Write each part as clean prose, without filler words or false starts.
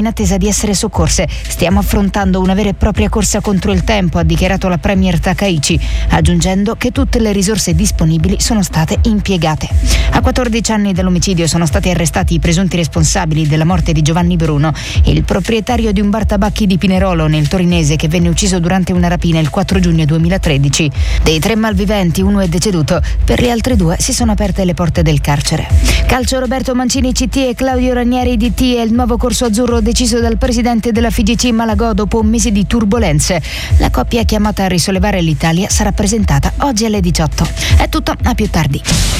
in attesa di essere soccorse. Stiamo affrontando una vera e propria corsa contro il tempo, ha dichiarato la premier Takaichi, aggiungendo che tutte le risorse disponibili sono state impiegate. A 14 anni dall'omicidio sono stati arrestati i presunti responsabili della morte di Giovanni Bruno, il proprietario di un bar tabacchi di Pinerolo nel Torinese, che venne ucciso durante una rapina il 4 giugno 2013. Dei 3 malviventi, uno è deceduto, per gli altri 2 si sono aperte le porte del carcere. Calcio: Roberto Mancini CT e Claudio Ranieri DT è il nuovo corso azzurro deciso dal presidente della FIGC Malagò dopo un mese di turbolenze. La coppia chiamata a risollevare l'Italia sarà presentata oggi alle 18. È tutto, a più tardi.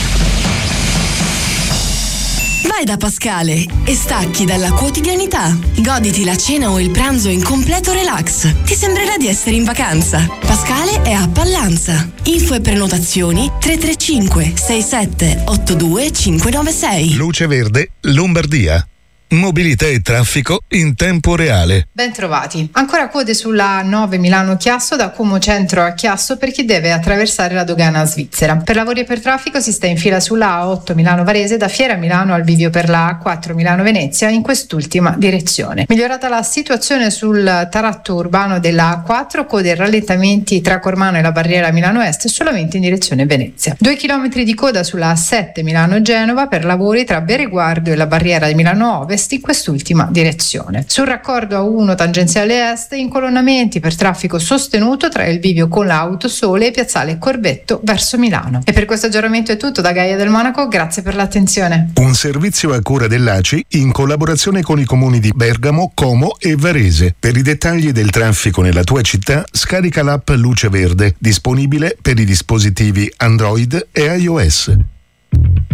Vai da Pascale e stacchi dalla quotidianità. Goditi la cena o il pranzo in completo relax. Ti sembrerà di essere in vacanza. Pascale è a Pallanza. Info e prenotazioni 335 67 82 596. Luce Verde, Lombardia. Mobilità e traffico in tempo reale. Ben trovati. Ancora code sulla A9 Milano-Chiasso da Como Centro a Chiasso per chi deve attraversare la dogana svizzera. Per lavori e per traffico si sta in fila sulla A8 Milano-Varese da Fiera Milano al bivio per la A4 Milano-Venezia in quest'ultima direzione. Migliorata la situazione sul taratto urbano della A4, code e rallentamenti tra Cormano e la barriera Milano Est solamente in direzione Venezia. 2 chilometri di coda sulla A7 Milano-Genova per lavori tra Bereguardo e la barriera di Milano Ovest in quest'ultima direzione. Sul raccordo A1 tangenziale est, incolonnamenti per traffico sostenuto tra il bivio con l'Autosole e piazzale Corvetto verso Milano. E per questo aggiornamento è tutto da Gaia del Monaco, grazie per l'attenzione. Un servizio a cura dell'ACI in collaborazione con i comuni di Bergamo, Como e Varese. Per i dettagli del traffico nella tua città scarica l'app Luce Verde, disponibile per i dispositivi Android e iOS.